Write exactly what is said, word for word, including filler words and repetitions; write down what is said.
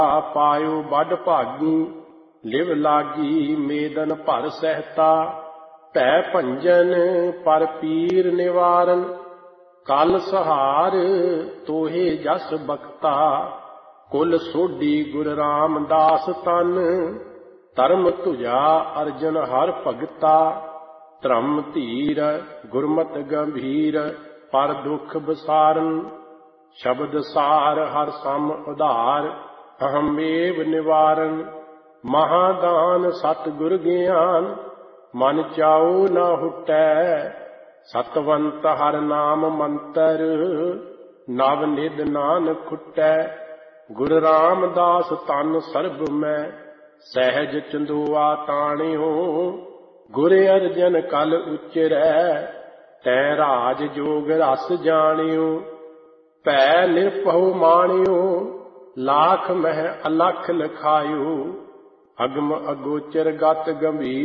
ਪਾਇਓ ਵੱਡ ਭਾਗੀ, ਲਿਵ ਲਾਗੀ ਮੇਦਨ ਭਰ ਸਹਿਤਾ। ਭੈ ਭੰਜਨ ਪਰ ਪੀਰ ਨਿਵਾਰਨ, ਕਲ ਸਹਾਰ ਤੋਹੇ ਜਸ ਬਖਤਾ। ਕੁਲ ਸੋਢੀ ਗੁਰ ਰਾਮਦਾਸ ਤਨ, ਧਰਮ ਤੁਜਾ ਅਰਜਨ ਹਰ ਭਗਤਾ। ਧਰਮ ਧੀਰ ਗੁਰਮਤਿ ਗੰਭੀਰ, ਪਰ ਦੁਖ ਵਿਸਾਰਨ। ਸ਼ਬਦ ਸਾਰ ਹਰ ਸਮ ਉਧਾਰ, ਅਹਮੇਵ ਨਿਵਾਰਨ। ਮਹਾਦਾਨ ਸਤਿਗੁਰ ਗਿਆਨ, ਮਨ ਚਾਉ ਨਾ ਹੁਟੈ। ਸਤਵੰਤ ਹਰ ਨਾਮ ਮੰਤਰ, ਨਵ ਨਿਧ ਨਾਨਕ ਖੁਟੈ। ਗੁਰ ਰਾਮਦਾਸ ਤਨ ਸਰਬ ਮੈਂ, ਸਹਿਜ ਚੰਦੋਆ ਤਾਣਿਓ। ਗੁਰ ਅਰਜਨ ਕਲ ਉਚਰੈ, ਤੈ ਰਾਜ ਜੋਗ ਰਸ ਜਾਣਿਓ। ਭੈ ਨਿਰਭਉ ਮਾਣਿਓ, ਲਾਖ ਮਹਿ ਅਲਖ ਲਖਾਇਓ। ਅਗਮ ਅਗੋਚਰ ਗਤ ਗੰਭੀਰ,